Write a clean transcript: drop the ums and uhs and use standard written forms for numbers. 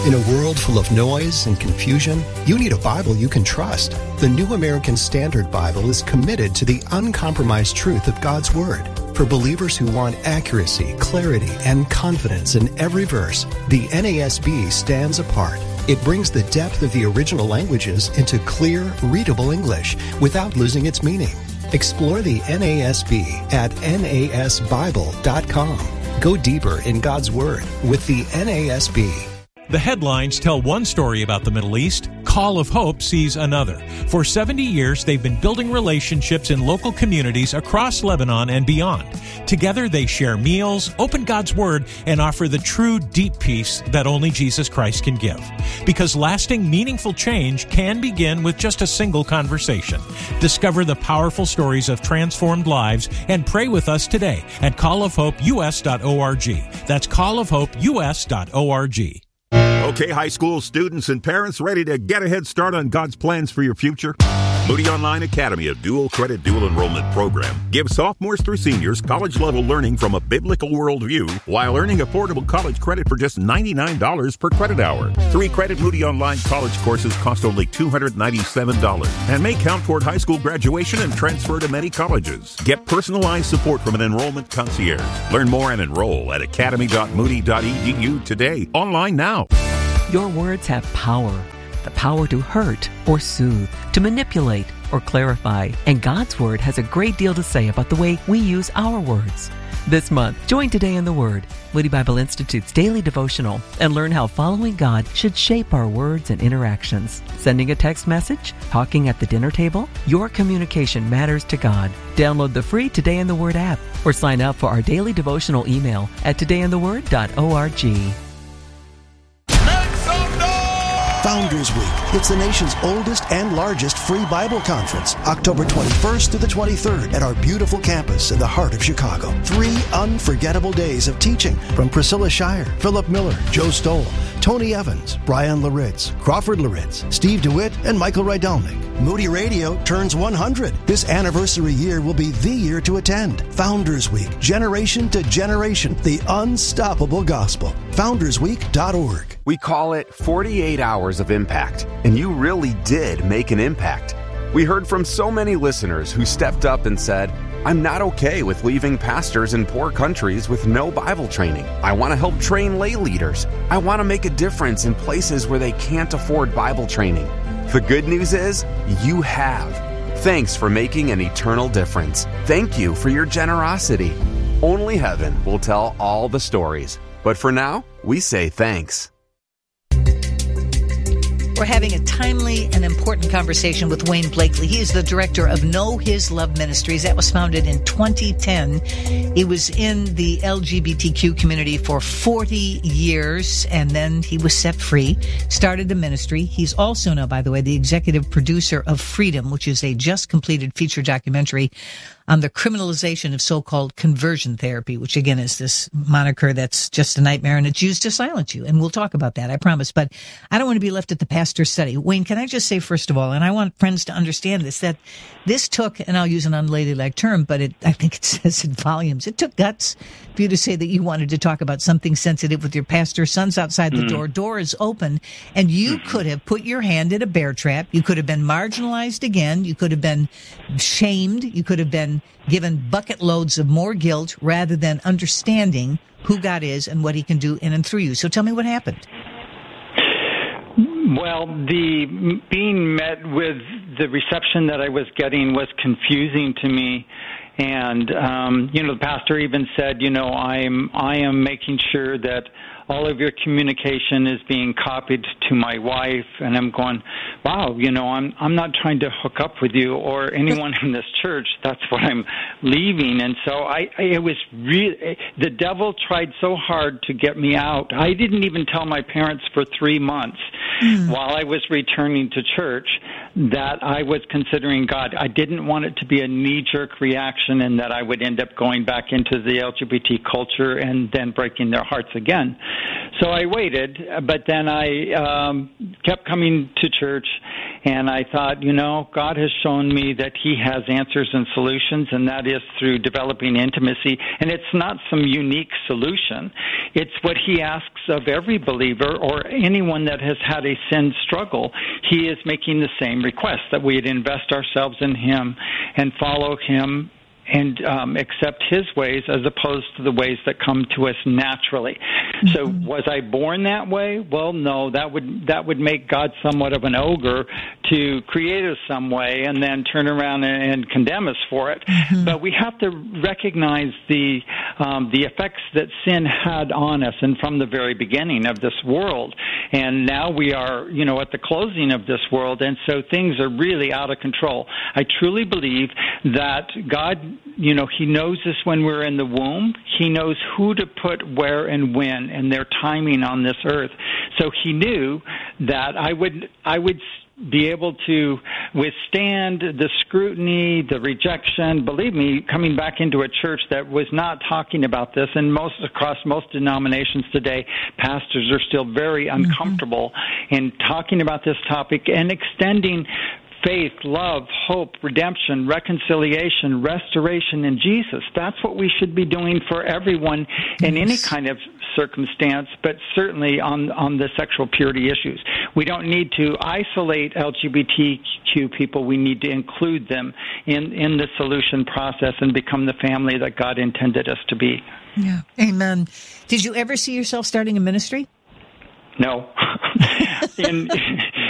In a world full of noise and confusion, you need a Bible you can trust. The New American Standard Bible is committed to the uncompromised truth of God's Word. For believers who want accuracy, clarity, and confidence in every verse, the NASB stands apart. It brings the depth of the original languages into clear, readable English without losing its meaning. Explore the NASB at nasbible.com. Go deeper in God's Word with the NASB. The headlines tell one story about the Middle East. Call of Hope sees another. For 70 years, they've been building relationships in local communities across Lebanon and beyond. Together, they share meals, open God's Word, and offer the true, deep peace that only Jesus Christ can give. Because lasting, meaningful change can begin with just a single conversation. Discover the powerful stories of transformed lives and pray with us today at callofhopeus.org. That's callofhopeus.org. Okay, high school students and parents ready to get a head start on God's plans for your future? Moody Online Academy, a dual credit, dual enrollment program, gives sophomores through seniors college-level learning from a biblical worldview while earning affordable college credit for just $99 per credit hour. 3-credit Moody Online college courses cost only $297 and may count toward high school graduation and transfer to many colleges. Get personalized support from an enrollment concierge. Learn more and enroll at academy.moody.edu today. Online now. Your words have power. The power to hurt or soothe, to manipulate or clarify. And God's Word has a great deal to say about the way we use our words. This month, join Today in the Word, Moody Bible Institute's daily devotional, and learn how following God should shape our words and interactions. Sending a text message? Talking at the dinner table? Your communication matters to God. Download the free Today in the Word app or sign up for our daily devotional email at todayintheword.org. Founders Week. It's the nation's oldest and largest free Bible conference, October 21st through the 23rd at our beautiful campus in the heart of Chicago. 3 unforgettable days of teaching from Priscilla Shire, Philip Miller, Joe Stoll, Tony Evans, Brian Laritz, Crawford Laritz, Steve DeWitt, and Michael Rydelnik. Moody Radio turns 100. This anniversary year will be the year to attend. Founders Week, generation to generation, the unstoppable gospel. FoundersWeek.org. We call it 48 hours of impact, and you really did make an impact. We heard from so many listeners who stepped up and said, I'm not okay with leaving pastors in poor countries with no Bible training. I want to help train lay leaders. I want to make a difference in places where they can't afford Bible training. The good news is, you have. Thanks for making an eternal difference. Thank you for your generosity. Only heaven will tell all the stories. But for now, we say thanks. We're having a timely and important conversation with Wayne Blakely. He is the director of Know His Love Ministries. That was founded in 2010. He was in the LGBTQ community for 40 years, and then he was set free, started a ministry. He's also now, by the way, the executive producer of Freedom, which is a just completed feature documentary on the criminalization of so-called conversion therapy, which again is this moniker that's just a nightmare, and it's used to silence you. And we'll talk about that, I promise. But I don't want to be left at the pastor's study. Wayne, can I just say, first of all, and I want friends to understand this, that this took, and I'll use an unladylike term, but I think it says in volumes, it took guts for you to say that you wanted to talk about something sensitive with your pastor. Son's outside the door is open, and you could have put your hand in a bear trap. You could have been marginalized again. You could have been shamed. You could have been given bucket loads of more guilt rather than understanding who God is and what he can do in and through you. So tell me what happened. Well, the being met with the reception that I was getting was confusing to me. And, the pastor even said, I am making sure that all of your communication is being copied to my wife. And I'm going, wow, I'm not trying to hook up with you or anyone in this church. That's what I'm leaving. And so it was really, the devil tried so hard to get me out. I didn't even tell my parents for 3 months while I was returning to church that I was considering God. I didn't want it to be a knee-jerk reaction and that I would end up going back into the LGBT culture and then breaking their hearts again. So I waited, but then I kept coming to church, and I thought, God has shown me that He has answers and solutions, and that is through developing intimacy. And it's not some unique solution. It's what He asks of every believer or anyone that has had a sin struggle. He is making the same request, that we'd invest ourselves in Him and follow Him and accept His ways as opposed to the ways that come to us naturally. So was I born that way? Well, no, that would make God somewhat of an ogre to create us some way and then turn around and condemn us for it. But we have to recognize the effects that sin had on us, and from the very beginning of this world. And now we are, at the closing of this world, and so things are really out of control. I truly believe that God, He knows us when we're in the womb. He knows who to put where and when, and their timing on this earth. So He knew that I would be able to withstand the scrutiny, the rejection. Believe me, coming back into a church that was not talking about this, and across most denominations today, pastors are still very uncomfortable in talking about this topic and extending faith, love, hope, redemption, reconciliation, restoration in Jesus. That's what we should be doing for everyone in any kind of circumstance, but certainly on the sexual purity issues. We don't need to isolate LGBTQ people. We need to include them in the solution process and become the family that God intended us to be. Yeah. Amen. Did you ever see yourself starting a ministry? No.